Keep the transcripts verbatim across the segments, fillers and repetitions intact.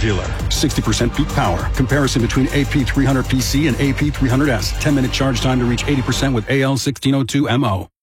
dealer. sixty percent peak power. Comparison between A P three hundred P C and A P three hundred S. ten minute charge time to reach eighty percent with A L sixteen oh two M O.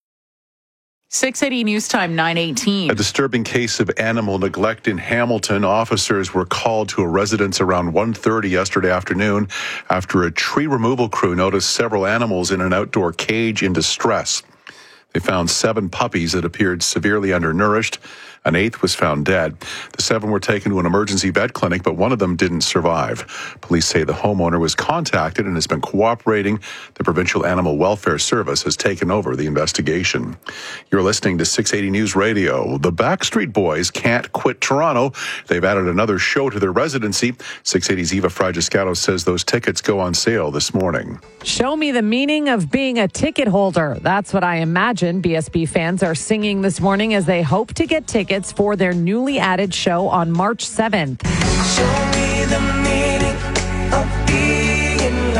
six eighty News Time, nine eighteen. A disturbing case of animal neglect in Hamilton. Officers were called to a residence around one thirty yesterday afternoon after a tree removal crew noticed several animals in an outdoor cage in distress. They found seven puppies that appeared severely undernourished. An eighth was found dead. The seven were taken to an emergency vet clinic, but one of them didn't survive. Police say the homeowner was contacted and has been cooperating. The Provincial Animal Welfare Service has taken over the investigation. You're listening to six eighty News Radio. The Backstreet Boys can't quit Toronto. They've added another show to their residency. six eighty's Eva Fragiscato says those tickets go on sale this morning. Show me the meaning of being a ticket holder. That's what I imagine B S B fans are singing this morning as they hope to get tickets for their newly added show on March seventh. Show me the meaning of being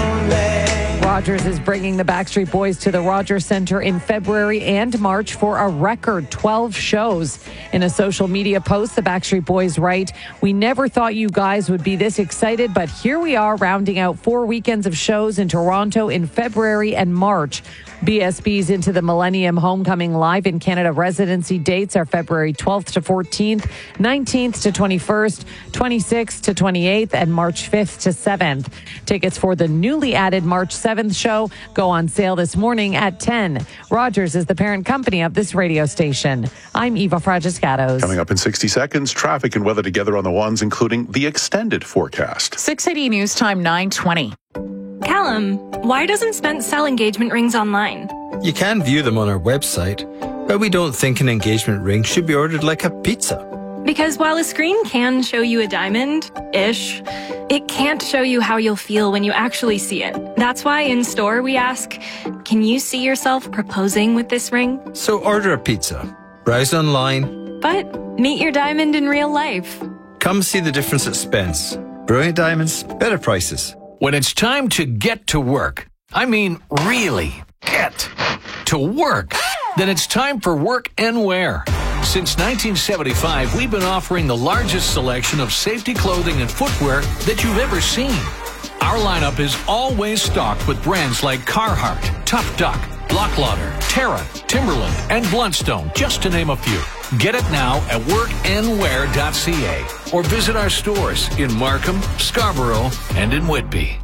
lonely. Rogers is bringing the Backstreet Boys to the Rogers Centre in February and March for a record twelve shows. In a social media post, the Backstreet Boys write, "We never thought you guys would be this excited, but here we are rounding out four weekends of shows in Toronto in February and March." B S B's Into the Millennium Homecoming Live in Canada residency dates are February twelfth to fourteenth, nineteenth to twenty-first, twenty-sixth to twenty-eighth, and March fifth to seventh. Tickets for the newly added March seventh show go on sale this morning at ten. Rogers is the parent company of this radio station. I'm Eva Fragiscatos. Coming up in sixty seconds, traffic and weather together on the ones, including the extended forecast. six eighty News Time, nine twenty. Callum, why doesn't Spence sell engagement rings online? You can view them on our website, but we don't think an engagement ring should be ordered like a pizza. Because while a screen can show you a diamond-ish, it can't show you how you'll feel when you actually see it. That's why in store we ask, can you see yourself proposing with this ring? So order a pizza, browse online, but meet your diamond in real life. Come see the difference at Spence. Brilliant diamonds, better prices. When it's time to get to work, I mean really get to work, then it's time for Work and Wear. Since nineteen seventy-five, we've been offering the largest selection of safety clothing and footwear that you've ever seen. Our lineup is always stocked with brands like Carhartt, Tough Duck, Block Lauder, Terra, Timberland, and Bluntstone, just to name a few. Get it now at work and wear dot c a or visit our stores in Markham, Scarborough, and in Whitby.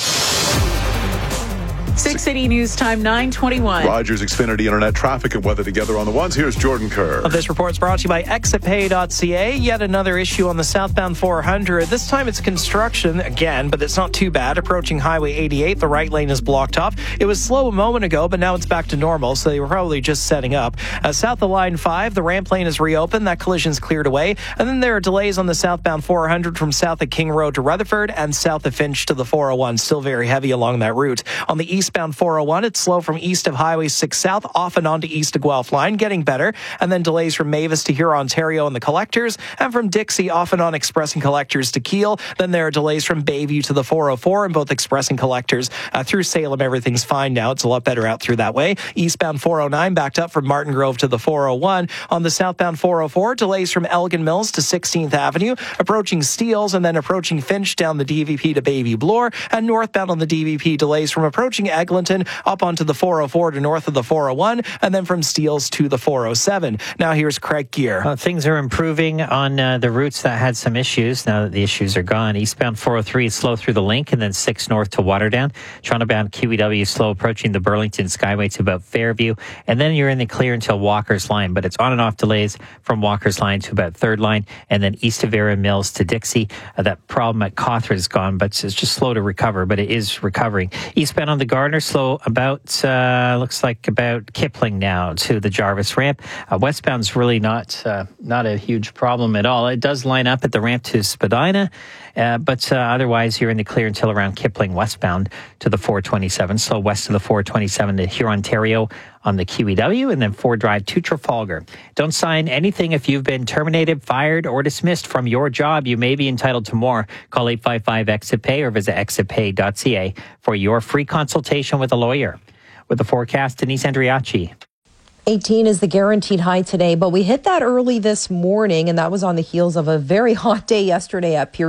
six eighty News Time, nine twenty-one. Rogers Xfinity Internet traffic and weather together on the ones. Here's Jordan Kerr. This report's brought to you by exit pay dot c a. Yet another issue on the southbound four hundred. This time it's construction again, but it's not too bad. Approaching Highway eighty-eight, the right lane is blocked off. It was slow a moment ago, but now it's back to normal, so they were probably just setting up. Uh, south of Line five, the ramp lane is reopened. That collision's cleared away. And then there are delays on the southbound four hundred from south of King Road to Rutherford and south of Finch to the four oh one. Still very heavy along that route. On the eastbound four oh one, it's slow from east of Highway six South, off and on to east of Guelph Line, getting better. And then delays from Mavis to Huron, Ontario and the Collectors, and from Dixie off and on Express and Collectors to Kiel. Then there are delays from Bayview to the four oh four in both Express and Collectors. Uh, through Salem, everything's fine now. It's a lot better out through that way. Eastbound four oh nine backed up from Martin Grove to the four oh one. On the southbound four oh four, delays from Elgin Mills to sixteenth Avenue, approaching Steeles and then approaching Finch down the D V P to Bayview Bloor, and northbound on the D V P, delays from approaching Eglinton up onto the four oh four to north of the four oh one, and then from Steeles to the four oh seven. Now here's Craig Gear. Uh, things are improving on uh, the routes that had some issues. Now that the issues are gone, eastbound four oh three is slow through the Link, and then six north to Waterdown. Toronto-bound Q E W is slow approaching the Burlington Skyway to about Fairview, and then you're in the clear until Walker's Line, but it's on and off delays from Walker's Line to about Third Line, and then east of Vera Mills to Dixie. Uh, that problem at Cawthra is gone, but it's just slow to recover, but it is recovering. Eastbound on the Gardner, slow about, uh, looks like about Kipling now to the Jarvis ramp. Uh, westbound's really not uh, not a huge problem at all. It does line up at the ramp to Spadina, uh, but uh, otherwise you're in the clear until around Kipling westbound to the four twenty-seven. Slow west of the four twenty-seven to Huron, Ontario on the Q E W, and then Ford Drive to Trafalgar. Don't sign anything if you've been terminated, fired, or dismissed from your job. You may be entitled to more. Call eight five five exit pay or visit exit pay dot c a for your free consultation with a lawyer. With the forecast, Denise Andriachi. eighteen is the guaranteed high today, but we hit that early this morning, and that was on the heels of a very hot day yesterday at Pierce.